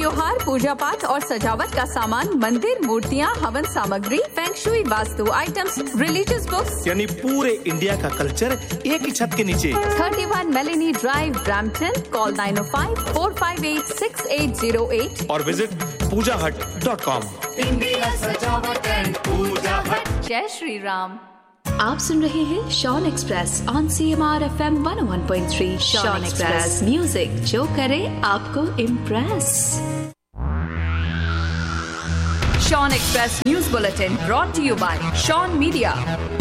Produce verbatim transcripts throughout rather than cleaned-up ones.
त्योहार, पूजा पाठ और सजावट का सामान, मंदिर, मूर्तियाँ, हवन सामग्री, feng shui, vastu items, religious books, यानी पूरे इंडिया का कल्चर एक ही छत के नीचे। Thirty one Meloni drive, Brampton. Call nine ओ five four five eight six eight zero eight और विजिट पूजा हट डॉट कॉम। इंडिया सजावट एंड पूजा हट। जय श्री राम। आप सुन रहे हैं Shawn express on C M R F M one one point three. Shawn express, music जो करे आपको impress. Shawn express news bulletin brought to you bye Shawn media.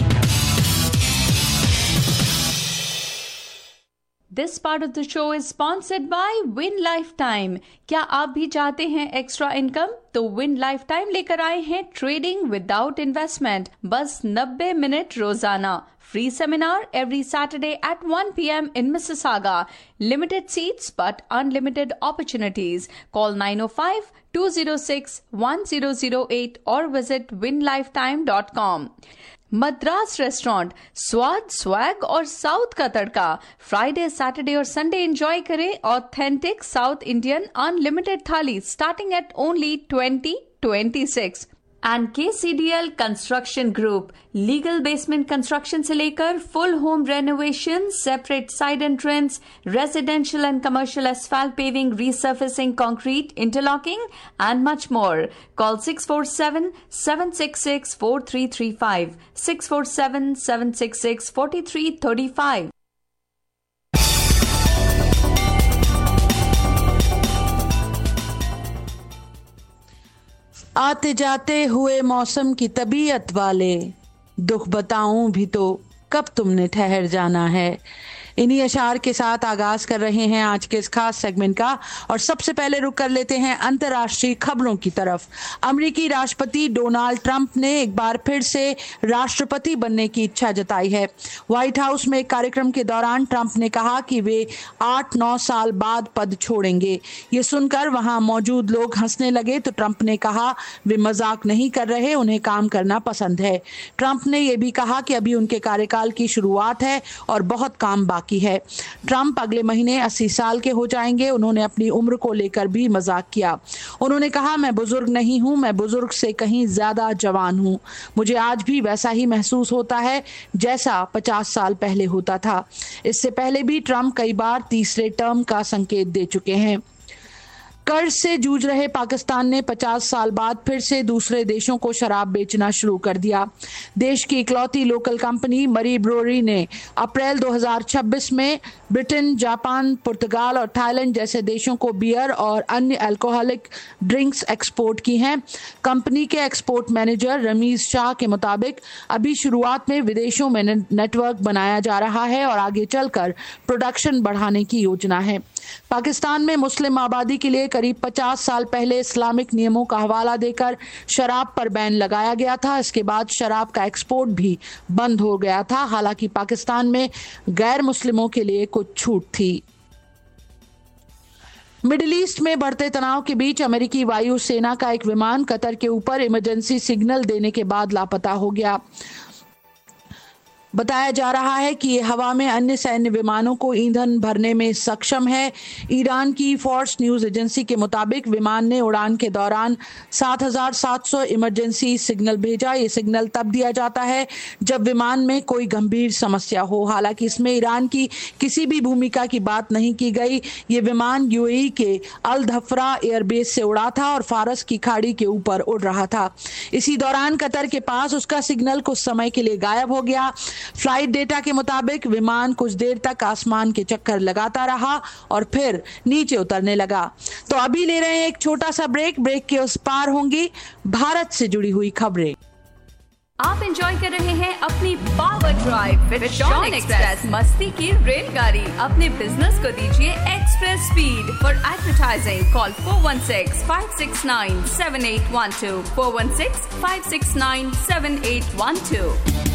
This part of the show is sponsored by Win Lifetime। क्या आप भी चाहते हैं extra income? तो Win Lifetime लेकर आए हैं ट्रेडिंग विदाउट इन्वेस्टमेंट, बस नब्बे मिनट रोजाना। Free seminar every Saturday at one p m in Mississauga. Limited seats but unlimited opportunities. Call nine oh five two oh six one oh oh eight or visit win lifetime dot com. Madras restaurant, स्वाद, swag और south का तड़का। Friday, Saturday और Sunday enjoy करें authentic south Indian unlimited थाली starting at only twenty twenty six. And के C D L construction group, legal basement construction से लेकर full home renovation, separate side entrance, residential and commercial asphalt paving, रीसर्फेसिंग, concrete, interlocking and much more. Call six four seven seven six six four three three five, six four seven seven six six four three three five. आते जाते हुए मौसम की तबीयत वाले, दुख बताऊं भी तो कब तुमने ठहर जाना है। इन्हीं अशार के साथ आगाज कर रहे हैं आज के इस खास सेगमेंट का और सबसे पहले रुक कर लेते हैं अंतर्राष्ट्रीय खबरों की तरफ। अमेरिकी राष्ट्रपति डोनाल्ड ट्रंप ने एक बार फिर से राष्ट्रपति बनने की इच्छा जताई है। व्हाइट हाउस में एक कार्यक्रम के दौरान ट्रंप ने कहा कि वे आठ नौ साल बाद पद छोड़ेंगे। ये सुनकर वहां मौजूद लोग हंसने लगे तो ट्रंप ने कहा वे मजाक नहीं कर रहे, उन्हें काम करना पसंद है। ट्रंप ने यह भी कहा कि अभी उनके कार्यकाल की शुरुआत है और बहुत काम बाकी है। ट्रंप अगले महीने अस्सी साल के हो जाएंगे। उन्होंने अपनी उम्र को लेकर भी मजाक किया। उन्होंने कहा, मैं बुजुर्ग नहीं हूं, मैं बुजुर्ग से कहीं ज्यादा जवान हूं। मुझे आज भी वैसा ही महसूस होता है जैसा पचास साल पहले होता था। इससे पहले भी ट्रंप कई बार तीसरे टर्म का संकेत दे चुके हैं। कर्ज से जूझ रहे पाकिस्तान ने पचास साल बाद फिर से दूसरे देशों को शराब बेचना शुरू कर दिया। देश की इकलौती लोकल कंपनी मरी ब्रोरी ने अप्रैल दो हज़ार छब्बीस में ब्रिटेन, जापान, पुर्तगाल और थाईलैंड जैसे देशों को बियर और अन्य अल्कोहलिक ड्रिंक्स एक्सपोर्ट की हैं। कंपनी के एक्सपोर्ट मैनेजर रमीज शाह के मुताबिक अभी शुरुआत में विदेशों में नेटवर्क बनाया जा रहा है और आगे चलकर प्रोडक्शन बढ़ाने की योजना है। पाकिस्तान में मुस्लिम आबादी के लिए करीब पचास साल पहले इस्लामिक नियमों का हवाला देकर शराब पर बैन लगाया गया था। इसके बाद शराब का एक्सपोर्ट भी बंद हो गया था। हालांकि पाकिस्तान में गैर मुस्लिमों के लिए कुछ छूट थी। मिडिल ईस्ट में बढ़ते तनाव के बीच अमेरिकी वायु सेना का एक विमान कतर के ऊपर इमरजेंसी सिग्नल देने के बाद लापता हो गया। बताया जा रहा है कि ये हवा में अन्य सैन्य विमानों को ईंधन भरने में सक्षम है। ईरान की फोर्स न्यूज एजेंसी के मुताबिक विमान ने उड़ान के दौरान सात हज़ार सात सौ इमरजेंसी सिग्नल भेजा। ये सिग्नल तब दिया जाता है जब विमान में कोई गंभीर समस्या हो। हालांकि इसमें ईरान की किसी भी भूमिका की बात नहीं की गई। ये विमान यूएई के अल धफ्रा एयरबेस से उड़ा था और फारस की खाड़ी के ऊपर उड़ रहा था। इसी दौरान कतर के पास उसका सिग्नल कुछ समय के लिए गायब हो गया। फ्लाइट डेटा के मुताबिक विमान कुछ देर तक आसमान के चक्कर लगाता रहा और फिर नीचे उतरने लगा। तो अभी ले रहे हैं एक छोटा सा ब्रेक। ब्रेक के उस पार होंगी भारत से जुड़ी हुई खबरें। आप एंजॉय कर रहे हैं अपनी power drive with Shawn express, मस्ती की रेलगाड़ी। अपने बिजनेस को दीजिए express speed. For advertising call four one six five six nine seven eight one two, four one six five six nine seven eight one two.